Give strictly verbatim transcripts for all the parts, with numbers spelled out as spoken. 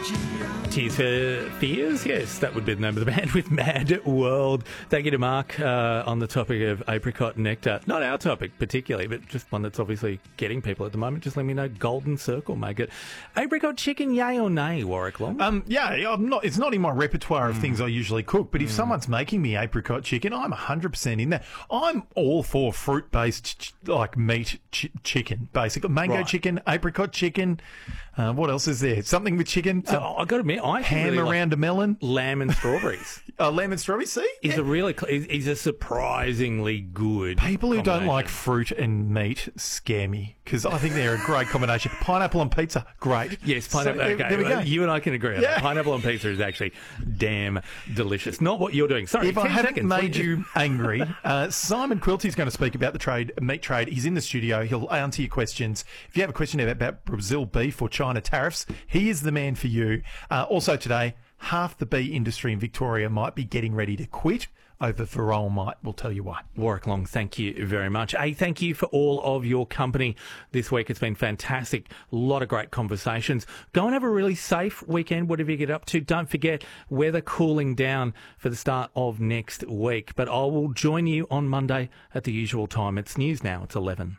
Tears for Fears, yes, that would be the name of the band with Mad World. Thank you to Mark uh, on the topic of apricot nectar. Not our topic particularly, but just one that's obviously getting people at the moment. Just let me know, Golden Circle, make it. Apricot chicken, yay or nay, Warwick Long? Um, yeah, I'm not. It's not in my repertoire of mm. things I usually cook, but if mm. someone's making me apricot chicken, I'm one hundred percent in there. I'm all for fruit-based, ch- like meat ch- chicken, basically. Mango right. chicken, apricot chicken. Uh, what else is there? Something with chicken? So uh, I've got to admit, I ham really around like a melon, lamb and strawberries. uh, lamb and strawberries. See, he's yeah. a really he's a surprisingly good. People who don't like fruit and meat scare me because I think they're a great combination. Pineapple on pizza, great. Yes, pineapple. So, okay, there, there we go. You and I can agree on yeah. that. Pineapple on pizza is actually damn delicious. Not what you're doing. Sorry, if I haven't seconds. made you angry, uh, Simon Quilty is going to speak about the trade, meat trade. He's in the studio. He'll answer your questions. If you have a question about Brazil beef or China tariffs, he is the man for you. Uh, also today, half the bee industry in Victoria might be getting ready to quit over varroa mite. We'll tell you why. Warwick Long, thank you very much. Hey, thank you for all of your company this week. It's been fantastic. A lot of great conversations. Go and have a really safe weekend, whatever you get up to. Don't forget, weather cooling down for the start of next week. But I will join you on Monday at the usual time. It's news now. It's eleven.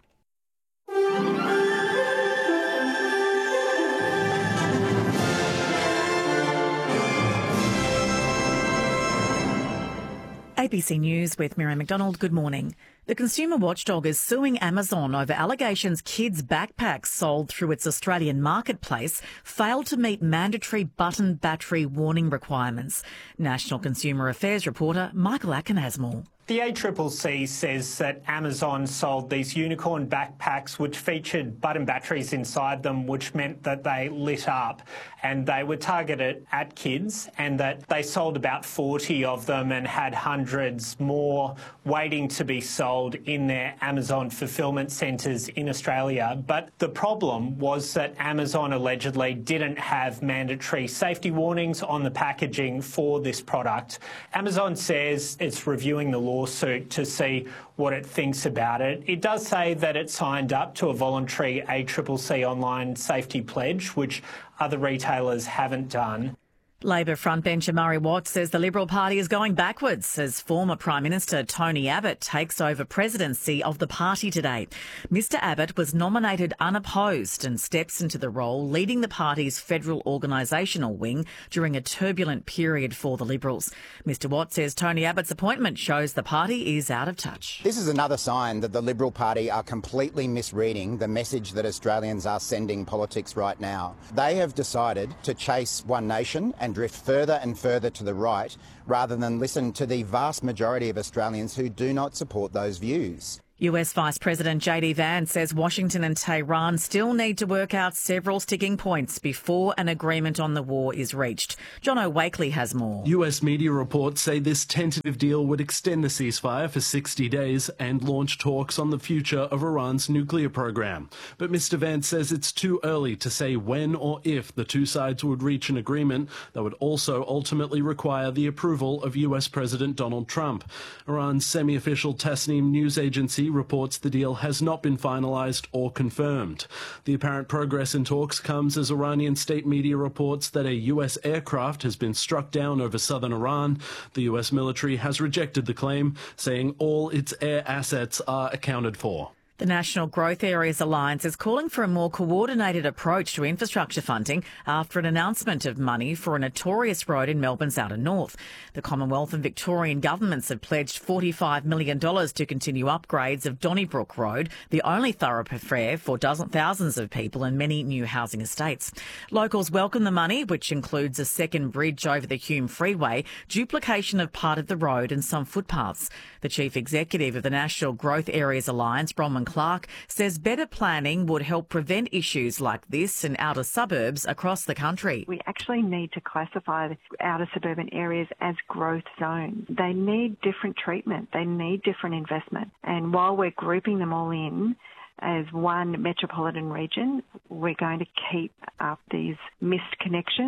A B C News with Miriam McDonald. Good morning. The consumer watchdog is suing Amazon over allegations kids' backpacks sold through its Australian marketplace failed to meet mandatory button battery warning requirements. National Consumer Affairs reporter Michael Acken has more. The A C C C says that Amazon sold these unicorn backpacks which featured button batteries inside them, which meant that they lit up, and they were targeted at kids, and that they sold about forty of them and had hundreds more waiting to be sold in their Amazon fulfillment centres in Australia. But the problem was that Amazon allegedly didn't have mandatory safety warnings on the packaging for this product. Amazon says it's reviewing the law lawsuit to see what it thinks about it. It does say that it signed up to a voluntary A C C C online safety pledge, which other retailers haven't done. Labor frontbencher Murray Watt says the Liberal Party is going backwards as former Prime Minister Tony Abbott takes over presidency of the party today. Mister Abbott was nominated unopposed and steps into the role leading the party's federal organisational wing during a turbulent period for the Liberals. Mister Watt says Tony Abbott's appointment shows the party is out of touch. This is another sign that the Liberal Party are completely misreading the message that Australians are sending politics right now. They have decided to chase One Nation and drift further and further to the right rather than listen to the vast majority of Australians who do not support those views. U S Vice President J D Vance says Washington and Tehran still need to work out several sticking points before an agreement on the war is reached. Jono Wakely has more. U S media reports say this tentative deal would extend the ceasefire for sixty days and launch talks on the future of Iran's nuclear program. But Mister Vance says it's too early to say when or if the two sides would reach an agreement that would also ultimately require the approval of U S President Donald Trump. Iran's semi-official Tasnim news agency reports the deal has not been finalised or confirmed. The apparent progress in talks comes as Iranian state media reports that a U S aircraft has been struck down over southern Iran. The U S military has rejected the claim, saying all its air assets are accounted for. The National Growth Areas Alliance is calling for a more coordinated approach to infrastructure funding after an announcement of money for a notorious road in Melbourne's outer north. The Commonwealth and Victorian governments have pledged forty-five million dollars to continue upgrades of Donnybrook Road, the only thoroughfare for dozen thousands of people and many new housing estates. Locals welcome the money, which includes a second bridge over the Hume Freeway, duplication of part of the road and some footpaths. The Chief Executive of the National Growth Areas Alliance, Bronwyn Clark, says better planning would help prevent issues like this in outer suburbs across the country. We actually need to classify the outer suburban areas as growth zones. They need different treatment. They need different investment. And while we're grouping them all in as one metropolitan region, we're going to keep up these missed connections.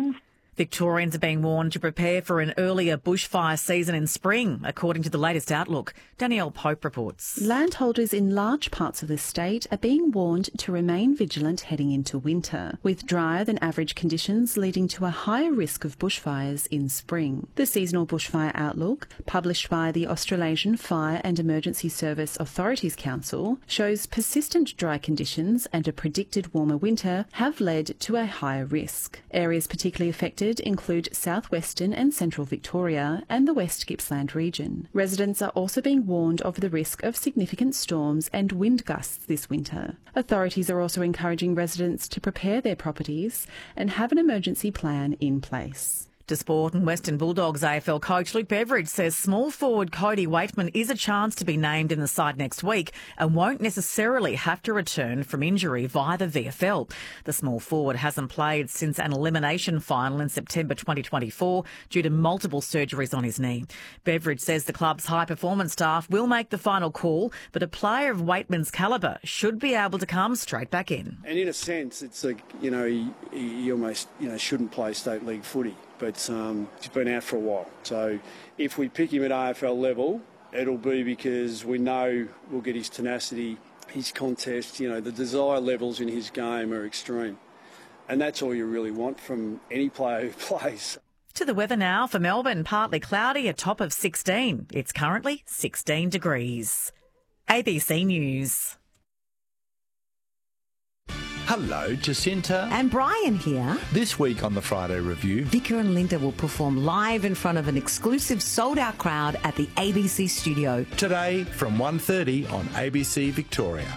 Victorians are being warned to prepare for an earlier bushfire season in spring, according to the latest outlook. Danielle Pope reports. Landholders in large parts of the state are being warned to remain vigilant heading into winter, with drier than average conditions leading to a higher risk of bushfires in spring. The seasonal bushfire outlook, published by the Australasian Fire and Emergency Service Authorities Council, shows persistent dry conditions and a predicted warmer winter have led to a higher risk. Areas particularly affected include southwestern and central Victoria and the West Gippsland region. Residents are also being warned of the risk of significant storms and wind gusts this winter. Authorities are also encouraging residents to prepare their properties and have an emergency plan in place. To sport, and Western Bulldogs A F L coach Luke Beveridge says small forward Cody Waitman is a chance to be named in the side next week and won't necessarily have to return from injury via the V F L. The small forward hasn't played since an elimination final in September twenty twenty-four due to multiple surgeries on his knee. Beveridge says the club's high-performance staff will make the final call, but a player of Waitman's calibre should be able to come straight back in. And in a sense, it's like, you know, he, he almost, you know, shouldn't play state league footy. But um, he's been out for a while. So if we pick him at A F L level, it'll be because we know we'll get his tenacity, his contest, you know, the desire levels in his game are extreme. And that's all you really want from any player who plays. To the weather now for Melbourne, partly cloudy, a top of sixteen. It's currently sixteen degrees. A B C News. Hello, Jacinta. And Brian here. This week on the Friday Review, Vicar and Linda will perform live in front of an exclusive sold-out crowd at the A B C studio. Today from one thirty on A B C Victoria.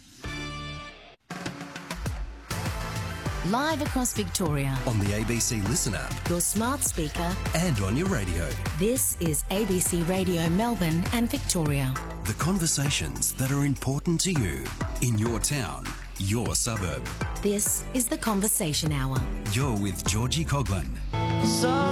Live across Victoria. On the A B C Listen app. Your smart speaker. And on your radio. This is A B C Radio Melbourne and Victoria. The conversations that are important to you in your town, your suburb. This is The Conversation Hour. You're with Georgie Coughlin. So